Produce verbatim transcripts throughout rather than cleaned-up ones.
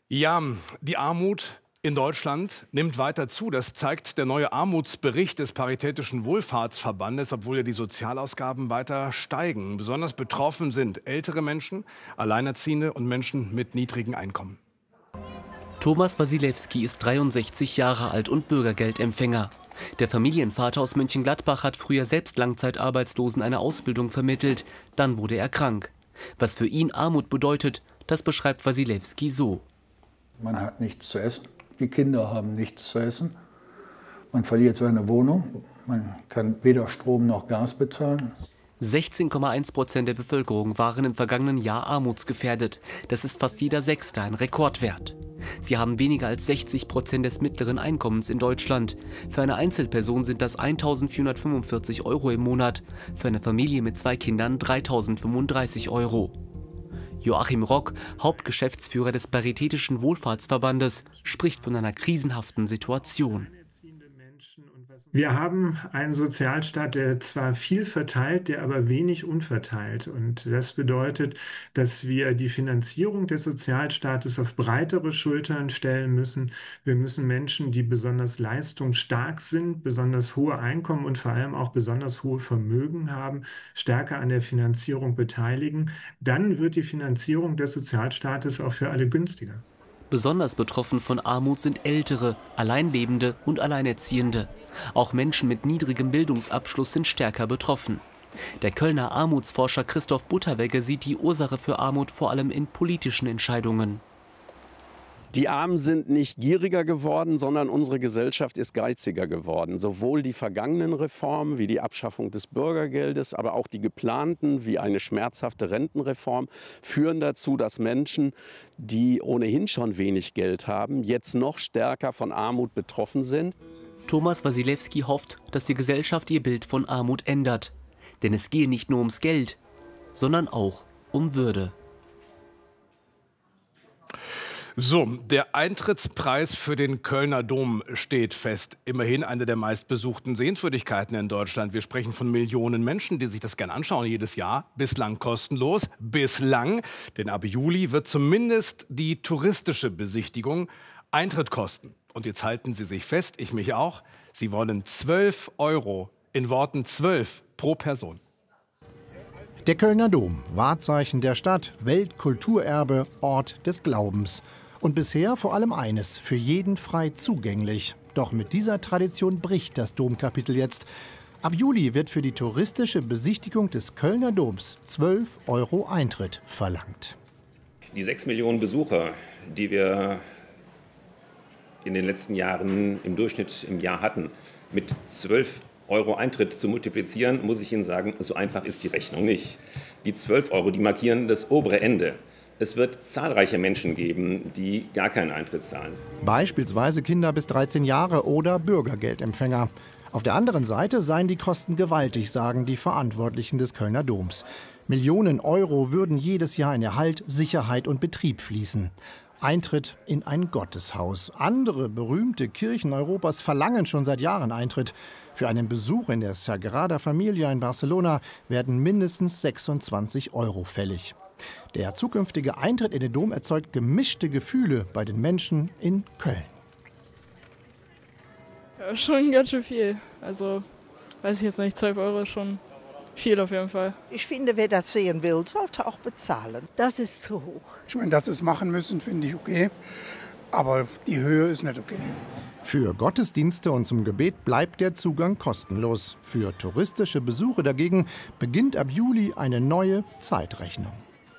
Ja, die Armut in Deutschland nimmt weiter zu. Das zeigt der neue Armutsbericht des Paritätischen Wohlfahrtsverbandes, obwohl ja die Sozialausgaben weiter steigen. Besonders betroffen sind ältere Menschen, Alleinerziehende und Menschen mit niedrigen Einkommen. Thomas Wasilewski ist dreiundsechzig Jahre alt und Bürgergeldempfänger. Der Familienvater aus Mönchengladbach hat früher selbst Langzeitarbeitslosen eine Ausbildung vermittelt. Dann wurde er krank. Was für ihn Armut bedeutet, das beschreibt Wasilewski so. Man hat nichts zu essen, die Kinder haben nichts zu essen, man verliert seine Wohnung, man kann weder Strom noch Gas bezahlen. sechzehn Komma eins Prozent der Bevölkerung waren im vergangenen Jahr armutsgefährdet. Das ist fast jeder Sechste, ein Rekordwert. Sie haben weniger als sechzig Prozent des mittleren Einkommens in Deutschland. Für eine Einzelperson sind das eintausendvierhundertfünfundvierzig Euro im Monat, für eine Familie mit zwei Kindern dreitausendfünfunddreißig Euro. Joachim Rock, Hauptgeschäftsführer des Paritätischen Wohlfahrtsverbandes, spricht von einer krisenhaften Situation. Wir haben einen Sozialstaat, der zwar viel verteilt, der aber wenig unverteilt. Und das bedeutet, dass wir die Finanzierung des Sozialstaates auf breitere Schultern stellen müssen. Wir müssen Menschen, die besonders leistungsstark sind, besonders hohe Einkommen und vor allem auch besonders hohe Vermögen haben, stärker an der Finanzierung beteiligen. Dann wird die Finanzierung des Sozialstaates auch für alle günstiger. Besonders betroffen von Armut sind Ältere, Alleinlebende und Alleinerziehende. Auch Menschen mit niedrigem Bildungsabschluss sind stärker betroffen. Der Kölner Armutsforscher Christoph Butterwegge sieht die Ursache für Armut vor allem in politischen Entscheidungen. Die Armen sind nicht gieriger geworden, sondern unsere Gesellschaft ist geiziger geworden. Sowohl die vergangenen Reformen wie die Abschaffung des Bürgergeldes, aber auch die geplanten wie eine schmerzhafte Rentenreform führen dazu, dass Menschen, die ohnehin schon wenig Geld haben, jetzt noch stärker von Armut betroffen sind. Thomas Wasilewski hofft, dass die Gesellschaft ihr Bild von Armut ändert. Denn es gehe nicht nur ums Geld, sondern auch um Würde. So, der Eintrittspreis für den Kölner Dom steht fest. Immerhin eine der meistbesuchten Sehenswürdigkeiten in Deutschland. Wir sprechen von Millionen Menschen, die sich das gerne anschauen jedes Jahr. Bislang kostenlos. Bislang, denn ab Juli wird zumindest die touristische Besichtigung Eintritt kosten. Und jetzt halten Sie sich fest, ich mich auch. Sie wollen zwölf Euro, in Worten zwölf pro Person. Der Kölner Dom, Wahrzeichen der Stadt, Weltkulturerbe, Ort des Glaubens. Und bisher vor allem eines, für jeden frei zugänglich. Doch mit dieser Tradition bricht das Domkapitel jetzt. Ab Juli wird für die touristische Besichtigung des Kölner Doms zwölf Euro Eintritt verlangt. Die sechs Millionen Besucher, die wir in den letzten Jahren im Durchschnitt im Jahr hatten, mit zwölf Euro Eintritt zu multiplizieren, muss ich Ihnen sagen, so einfach ist die Rechnung nicht. Die zwölf Euro, die markieren das obere Ende. Es wird zahlreiche Menschen geben, die gar keinen Eintritt zahlen. Beispielsweise Kinder bis dreizehn Jahre oder Bürgergeldempfänger. Auf der anderen Seite seien die Kosten gewaltig, sagen die Verantwortlichen des Kölner Doms. Millionen Euro würden jedes Jahr in Erhalt, Sicherheit und Betrieb fließen. Eintritt in ein Gotteshaus. Andere berühmte Kirchen Europas verlangen schon seit Jahren Eintritt. Für einen Besuch in der Sagrada Familia in Barcelona werden mindestens sechsundzwanzig Euro fällig. Der zukünftige Eintritt in den Dom erzeugt gemischte Gefühle bei den Menschen in Köln. Ja, schon ganz schön viel. Also, weiß ich jetzt nicht, zwölf Euro ist schon viel auf jeden Fall. Ich finde, wer das sehen will, sollte auch bezahlen. Das ist zu hoch. Ich meine, dass sie es machen müssen, finde ich okay. Aber die Höhe ist nicht okay. Für Gottesdienste und zum Gebet bleibt der Zugang kostenlos. Für touristische Besuche dagegen beginnt ab Juli eine neue Zeitrechnung.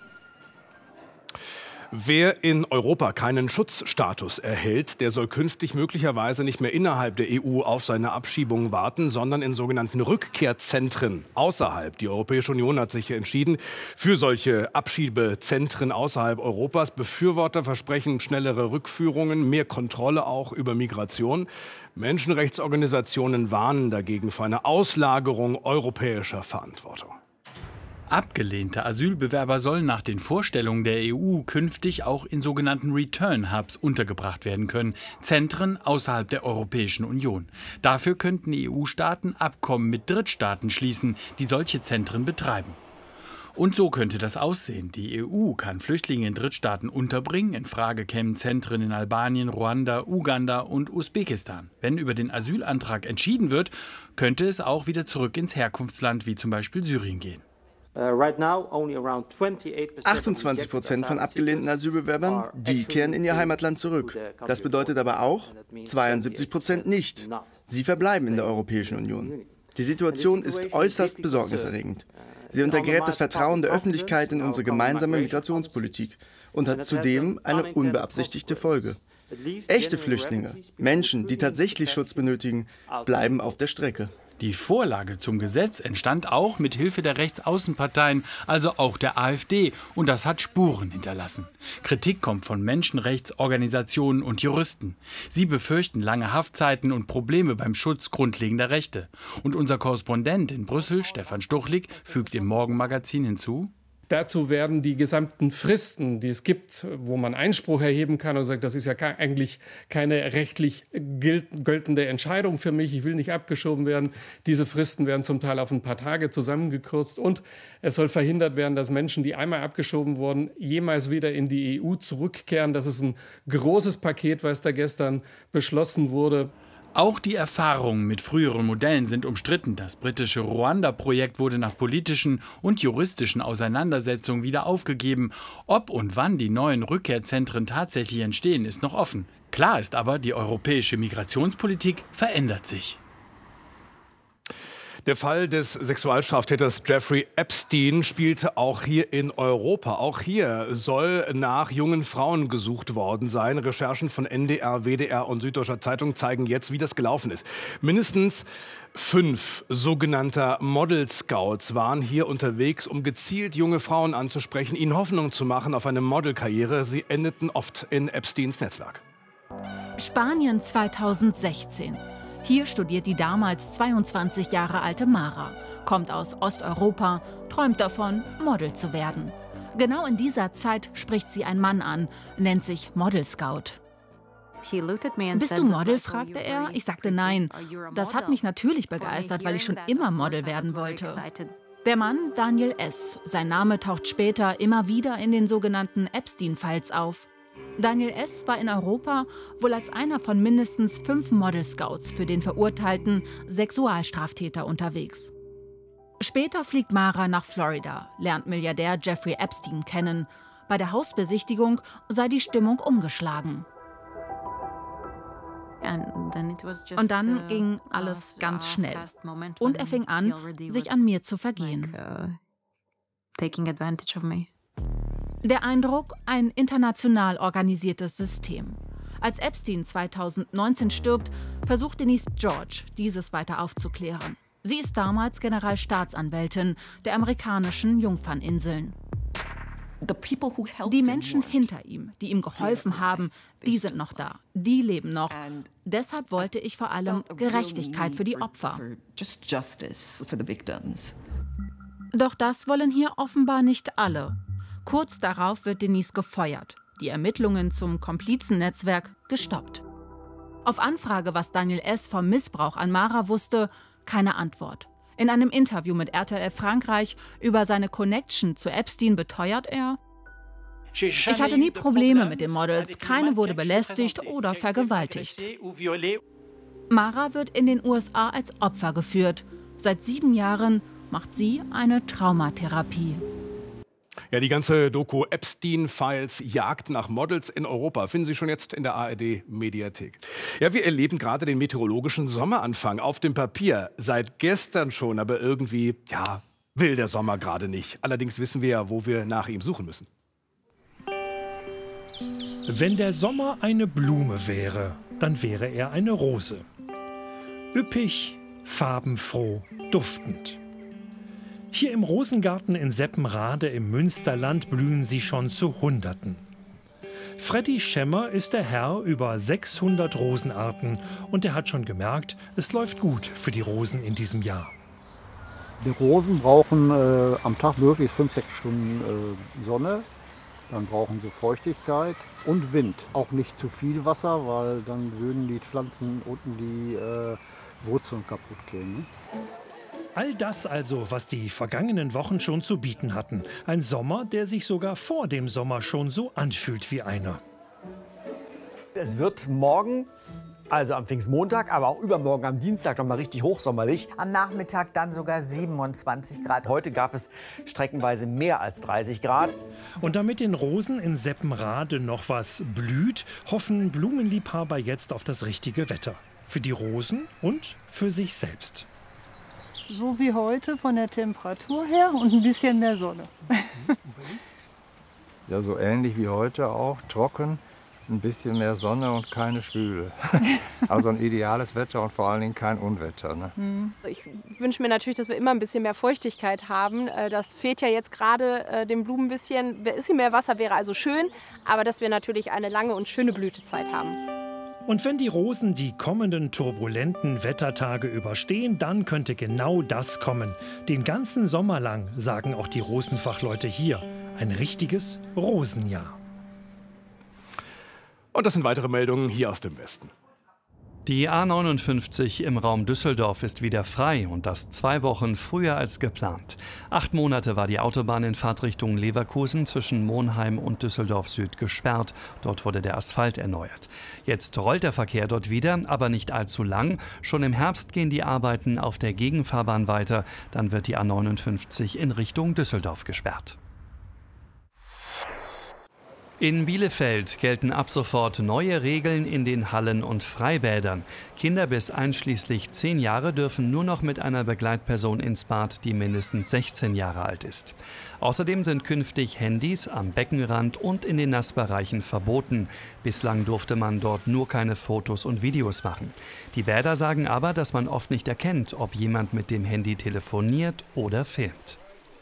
Wer in Europa keinen Schutzstatus erhält, der soll künftig möglicherweise nicht mehr innerhalb der E U auf seine Abschiebung warten, sondern in sogenannten Rückkehrzentren außerhalb. Die Europäische Union hat sich entschieden für solche Abschiebezentren außerhalb Europas. Befürworter versprechen schnellere Rückführungen, mehr Kontrolle auch über Migration. Menschenrechtsorganisationen warnen dagegen vor einer Auslagerung europäischer Verantwortung. Abgelehnte Asylbewerber sollen nach den Vorstellungen der E U künftig auch in sogenannten Return-Hubs untergebracht werden können, Zentren außerhalb der Europäischen Union. Dafür könnten E U-Staaten Abkommen mit Drittstaaten schließen, die solche Zentren betreiben. Und so könnte das aussehen. Die E U kann Flüchtlinge in Drittstaaten unterbringen. In Frage kämen Zentren in Albanien, Ruanda, Uganda und Usbekistan. Wenn über den Asylantrag entschieden wird, könnte es auch wieder zurück ins Herkunftsland, wie zum Beispiel Syrien, gehen. achtundzwanzig Prozent von abgelehnten Asylbewerbern, die kehren in ihr Heimatland zurück. Das bedeutet aber auch, zweiundsiebzig Prozent nicht. Sie verbleiben in der Europäischen Union. Die Situation ist äußerst besorgniserregend. Sie untergräbt das Vertrauen der Öffentlichkeit in unsere gemeinsame Migrationspolitik und hat zudem eine unbeabsichtigte Folge. Echte Flüchtlinge, Menschen, die tatsächlich Schutz benötigen, bleiben auf der Strecke. Die Vorlage zum Gesetz entstand auch mit Hilfe der Rechtsaußenparteien, also auch der AfD, und das hat Spuren hinterlassen. Kritik kommt von Menschenrechtsorganisationen und Juristen. Sie befürchten lange Haftzeiten und Probleme beim Schutz grundlegender Rechte. Und unser Korrespondent in Brüssel, Stefan Stuchlik, fügt im Morgenmagazin hinzu: Dazu werden die gesamten Fristen, die es gibt, wo man Einspruch erheben kann und sagt, das ist ja eigentlich keine rechtlich geltende Entscheidung für mich, ich will nicht abgeschoben werden. Diese Fristen werden zum Teil auf ein paar Tage zusammengekürzt und es soll verhindert werden, dass Menschen, die einmal abgeschoben wurden, jemals wieder in die E U zurückkehren. Das ist ein großes Paket, was da gestern beschlossen wurde. Auch die Erfahrungen mit früheren Modellen sind umstritten. Das britische Ruanda-Projekt wurde nach politischen und juristischen Auseinandersetzungen wieder aufgegeben. Ob und wann die neuen Rückkehrzentren tatsächlich entstehen, ist noch offen. Klar ist aber, die europäische Migrationspolitik verändert sich. Der Fall des Sexualstraftäters Jeffrey Epstein spielte auch hier in Europa. Auch hier soll nach jungen Frauen gesucht worden sein. Recherchen von N D R, W D R und Süddeutscher Zeitung zeigen jetzt, wie das gelaufen ist. Mindestens fünf sogenannter Model Scouts waren hier unterwegs, um gezielt junge Frauen anzusprechen, ihnen Hoffnung zu machen auf eine Modelkarriere. Sie endeten oft in Epsteins Netzwerk. Spanien zweitausendsechzehn. Hier studiert die damals zweiundzwanzig Jahre alte Mara, kommt aus Osteuropa, träumt davon, Model zu werden. Genau in dieser Zeit spricht sie einen Mann an, nennt sich Model Scout. Bist du Model? Fragte er. Ich sagte nein. Das hat mich natürlich begeistert, weil ich schon immer Model werden wollte. Der Mann, Daniel S., sein Name taucht später immer wieder in den sogenannten Epstein-Files auf. Daniel S. war in Europa wohl als einer von mindestens fünf Model-Scouts für den verurteilten Sexualstraftäter unterwegs. Später fliegt Mara nach Florida, lernt Milliardär Jeffrey Epstein kennen. Bei der Hausbesichtigung sei die Stimmung umgeschlagen. Und dann ging alles ganz schnell. Und er fing an, sich an mir zu vergehen. Der Eindruck, ein international organisiertes System. Als Epstein zweitausendneunzehn stirbt, versucht Denise George, dieses weiter aufzuklären. Sie ist damals Generalstaatsanwältin der amerikanischen Jungferninseln. Die Menschen hinter ihm, die ihm geholfen haben, die sind noch da, die leben noch. Deshalb wollte ich vor allem Gerechtigkeit für die Opfer. Doch das wollen hier offenbar nicht alle. Kurz darauf wird Denise gefeuert, die Ermittlungen zum Komplizennetzwerk gestoppt. Auf Anfrage, was Daniel S. vom Missbrauch an Mara wusste, keine Antwort. In einem Interview mit R T L Frankreich über seine Connection zu Epstein beteuert er: Ich hatte nie Probleme mit den Models, keine wurde belästigt oder vergewaltigt. Mara wird in den U S A als Opfer geführt. Seit sieben Jahren macht sie eine Traumatherapie. Ja, die ganze Doku Epstein-Files, Jagd nach Models in Europa, finden Sie schon jetzt in der A R D-Mediathek. Ja, wir erleben gerade den meteorologischen Sommeranfang auf dem Papier. Seit gestern schon, aber irgendwie, ja, will der Sommer gerade nicht. Allerdings wissen wir ja, wo wir nach ihm suchen müssen. Wenn der Sommer eine Blume wäre, dann wäre er eine Rose. Üppig, farbenfroh, duftend. Hier im Rosengarten in Seppenrade im Münsterland blühen sie schon zu Hunderten. Freddy Schemmer ist der Herr über sechshundert Rosenarten und er hat schon gemerkt, es läuft gut für die Rosen in diesem Jahr. Die Rosen brauchen äh, am Tag möglichst fünf, sechs Stunden äh, Sonne, dann brauchen sie Feuchtigkeit und Wind. Auch nicht zu viel Wasser, weil dann würden die Pflanzen unten die äh, Wurzeln kaputt gehen. Ne? All das also, was die vergangenen Wochen schon zu bieten hatten. Ein Sommer, der sich sogar vor dem Sommer schon so anfühlt wie einer. Es wird morgen, also am Pfingstmontag, aber auch übermorgen am Dienstag noch mal richtig hochsommerlich. Am Nachmittag dann sogar siebenundzwanzig Grad. Heute gab es streckenweise mehr als dreißig Grad. Und damit in Rosen in Seppenrade noch was blüht, hoffen Blumenliebhaber jetzt auf das richtige Wetter. Für die Rosen und für sich selbst. So wie heute von der Temperatur her und ein bisschen mehr Sonne. Ja, so ähnlich wie heute auch, trocken, ein bisschen mehr Sonne und keine Schwüle. Also ein ideales Wetter und vor allen Dingen kein Unwetter. Ne? Ich wünsche mir natürlich, dass wir immer ein bisschen mehr Feuchtigkeit haben. Das fehlt ja jetzt gerade den Blumen ein bisschen. Ein bisschen mehr Wasser wäre also schön, aber dass wir natürlich eine lange und schöne Blütezeit haben. Und wenn die Rosen die kommenden turbulenten Wettertage überstehen, dann könnte genau das kommen. Den ganzen Sommer lang, sagen auch die Rosenfachleute hier, ein richtiges Rosenjahr. Und das sind weitere Meldungen hier aus dem Westen. Die A neunundfünfzig im Raum Düsseldorf ist wieder frei und das zwei Wochen früher als geplant. Acht Monate war die Autobahn in Fahrtrichtung Leverkusen zwischen Monheim und Düsseldorf Süd gesperrt. Dort wurde der Asphalt erneuert. Jetzt rollt der Verkehr dort wieder, aber nicht allzu lang. Schon im Herbst gehen die Arbeiten auf der Gegenfahrbahn weiter. Dann wird die A neunundfünfzig in Richtung Düsseldorf gesperrt. In Bielefeld gelten ab sofort neue Regeln in den Hallen und Freibädern. Kinder bis einschließlich zehn Jahre dürfen nur noch mit einer Begleitperson ins Bad, die mindestens sechzehn Jahre alt ist. Außerdem sind künftig Handys am Beckenrand und in den Nassbereichen verboten. Bislang durfte man dort nur keine Fotos und Videos machen. Die Bäder sagen aber, dass man oft nicht erkennt, ob jemand mit dem Handy telefoniert oder filmt.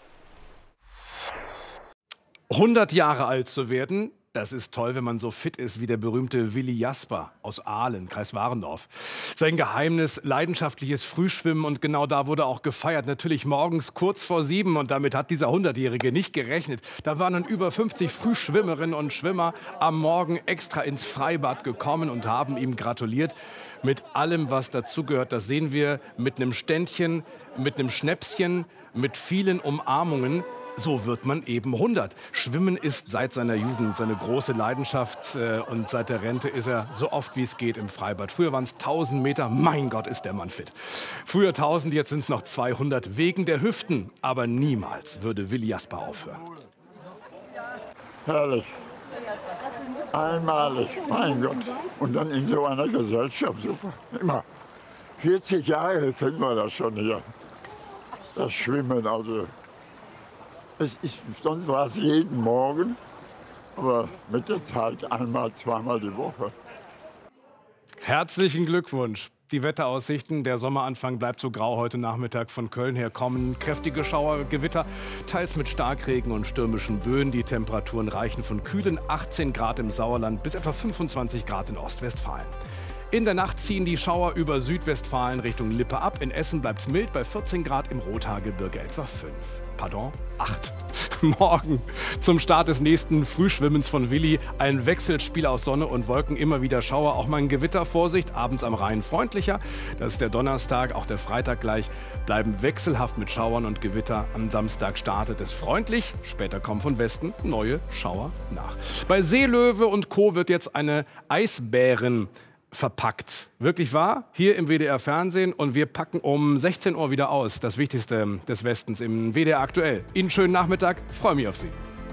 hundert Jahre alt zu werden, das ist toll, wenn man so fit ist wie der berühmte Willi Jasper aus Ahlen, Kreis Warendorf. Sein Geheimnis, leidenschaftliches Frühschwimmen, und genau da wurde auch gefeiert. Natürlich morgens kurz vor sieben, und damit hat dieser hundertjährige nicht gerechnet. Da waren dann über fünfzig Frühschwimmerinnen und Schwimmer am Morgen extra ins Freibad gekommen und haben ihm gratuliert. Mit allem, was dazugehört, das sehen wir mit einem Ständchen, mit einem Schnäpschen, mit vielen Umarmungen. So wird man eben hundert. Schwimmen ist seit seiner Jugend seine große Leidenschaft, äh, und seit der Rente ist er so oft wie es geht im Freibad. Früher waren es tausend Meter, mein Gott, ist der Mann fit. Früher tausend, jetzt sind es noch zweihundert, wegen der Hüften. Aber niemals würde Willi Jasper aufhören. Herrlich. Einmalig, mein Gott. Und dann in so einer Gesellschaft, super. Immer. vierzig Jahre kennen wir das schon hier. Das Schwimmen, also. Es ist, sonst war es jeden Morgen, aber mit der Zeit einmal, zweimal die Woche. Herzlichen Glückwunsch. Die Wetteraussichten, der Sommeranfang bleibt so grau. Heute Nachmittag von Köln her kommen kräftige Schauer, Gewitter, teils mit Starkregen und stürmischen Böen. Die Temperaturen reichen von kühlen achtzehn Grad im Sauerland bis etwa fünfundzwanzig Grad in Ostwestfalen. In der Nacht ziehen die Schauer über Südwestfalen Richtung Lippe ab. In Essen bleibt es mild bei vierzehn Grad, im Rothaargebirge etwa fünf. Pardon, acht. Morgen zum Start des nächsten Frühschwimmens von Willi ein Wechselspiel aus Sonne und Wolken, immer wieder Schauer, auch mal ein Gewitter, Vorsicht, abends am Rhein freundlicher. Das ist der Donnerstag, auch der Freitag gleich bleiben wechselhaft mit Schauern und Gewitter. Am Samstag startet es freundlich, später kommen von Westen neue Schauer nach. Bei Seelöwe und Co. wird jetzt eine Eisbären verpackt. Wirklich wahr? Hier im W D R Fernsehen, und wir packen um sechzehn Uhr wieder aus. Das Wichtigste des Westens im W D R aktuell. Ihnen schönen Nachmittag, freue mich auf Sie.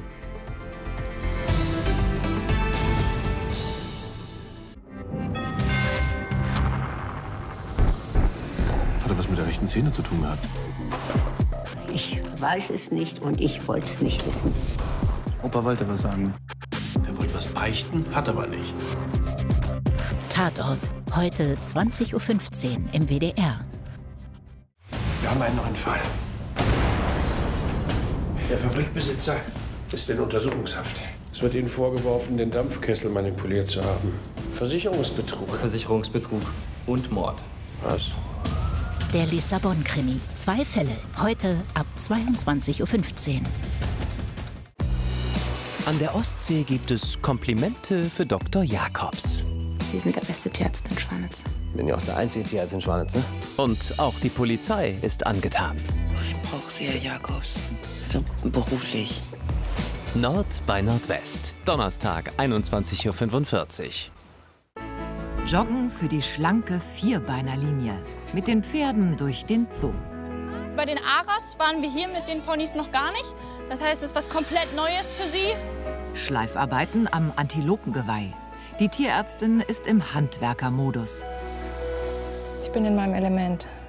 Hat er was mit der rechten Zähne zu tun gehabt? Ich weiß es nicht und ich wollte es nicht wissen. Opa wollte was sagen. Er wollte was beichten, hat aber nicht. Tatort, heute zwanzig Uhr fünfzehn im W D R. Wir haben einen neuen Fall. Der Fabrikbesitzer ist in Untersuchungshaft. Es wird Ihnen vorgeworfen, den Dampfkessel manipuliert zu haben. Versicherungsbetrug. Versicherungsbetrug und Mord. Was? Der Lissabon-Krimi. Zwei Fälle. Heute ab zweiundzwanzig Uhr fünfzehn. An der Ostsee gibt es Komplimente für Doktor Jakobs. Sie sind der beste Tierarzt in Schwanitz. Bin ja auch der einzige Tierarzt in Schwanitz, ne? Und auch die Polizei ist angetan. Ich brauche Sie, Herr Jakobs. Also beruflich. Nord bei Nordwest. Donnerstag, einundzwanzig Uhr fünfundvierzig. Joggen für die schlanke Vierbeinerlinie. Mit den Pferden durch den Zoo. Bei den Aras waren wir hier mit den Ponys noch gar nicht. Das heißt, es ist was komplett Neues für sie. Schleifarbeiten am Antilopengeweih. Die Tierärztin ist im Handwerkermodus. Ich bin in meinem Element.